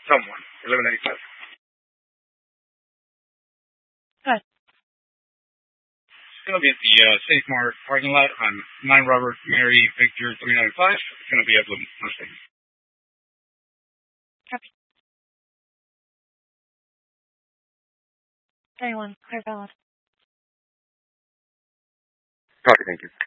someone. 1195. Good. It's going to be at the Safe Mart parking lot on 9 Robert Mary Victor 395. It's going to be at Bloom Mustang. Copy. 31. Clear valid. Copy, thank you.